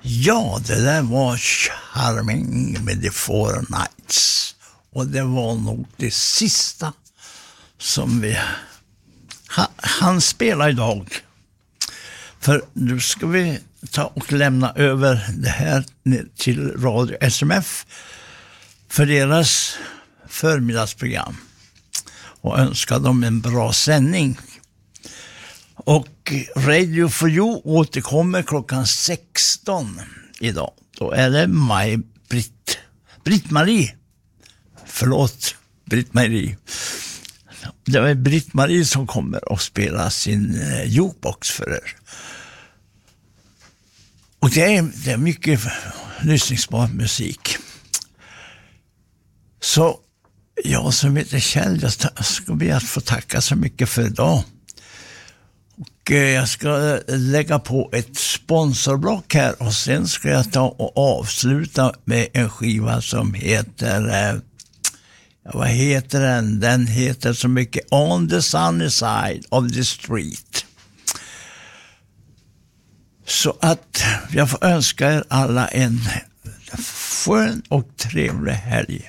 Ja, det där var Charming med The Four Nights. Och det var nog det sista som vi han spelar idag. För nu ska vi ta och lämna över det här till Radio SMF för deras förmiddagsprogram. Och önska dem en bra sändning. Och Radio for You återkommer klockan 16 idag. Då är det Britt-Marie. Det är Britt-Marie som kommer att spela sin jukebox för er. Och det är mycket lyssningsbar musik. Så jag som heter Kjell, jag ska be att få tacka så mycket för idag. Och jag ska lägga på ett sponsorblock här och sen ska jag ta och avsluta med en skiva som heter, vad heter den? Den heter så mycket On the Sunny Side of the Street. Så att jag får önska er alla en skön och trevlig helg.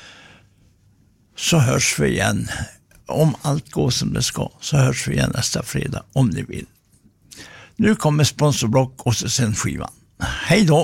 Så hörs vi igen. Om allt går som det ska så hörs vi igen nästa fredag om ni vill. Nu kommer sponsorblock och sen skivan. Hej då!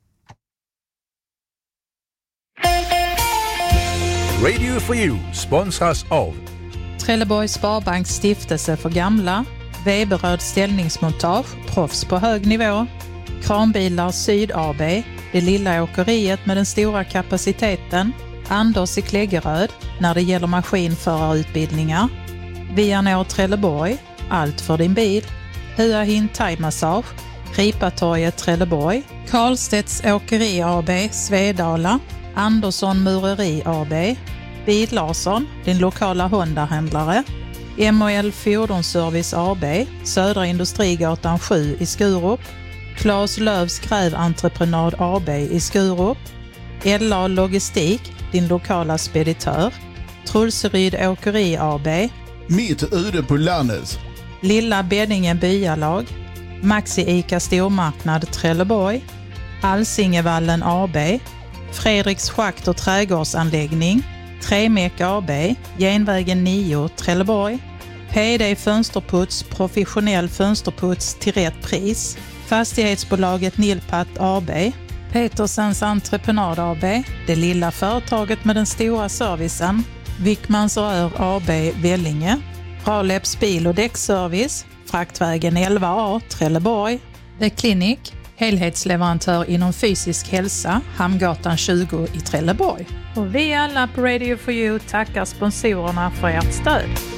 Radio for You sponsras av Trelleborgs Sparbanks stiftelse för gamla, Weberöd ställningsmontage, proffs på hög nivå, Kranbilar Syd AB, det lilla åkeriet med den stora kapaciteten, Anders i Kläggeröd när det gäller maskinförarutbildningar, Vianor Trelleborg, allt för din bil, Hua Hin Thai-massage, Ripatorget Trelleborg, Karlstedts Åkeri AB, Svedala, Andersson Mureri AB, Bil Larsson, din lokala Honda-händlare, MOL Fordonsservice AB, Södra Industrigatan 7 i Skurup, Claes Lövs Gräventreprenad AB i Skurup, LA Logistik, din lokala speditör, Trulseryd Åkeri AB, Mitt ute på landet, Lilla Beddingen Byalag, Maxi Ica Stormarknad Trelleborg, Alsingevallen AB, Fredriks Schakt och trädgårdsanläggning, Tremek AB, Genvägen 9 Trelleborg, PD Fönsterputs, professionell fönsterputs till rätt pris, Fastighetsbolaget Nilpat AB, Petersens Entreprenad AB, det lilla företaget med den stora servicen, Wickmans Rör AB Vellinge, Raleps bil- och däckservice, Fraktvägen 11A Trelleborg, The Clinic, helhetsleverantör inom fysisk hälsa, Hamngatan 20 i Trelleborg. Och vi alla på Radio for You tackar sponsorerna för ert stöd.